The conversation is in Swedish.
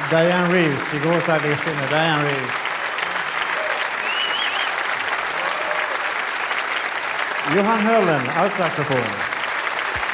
Diane Reeves, igår så hade vi med Diane Reeves. Johan Hörlen, altsaxofon.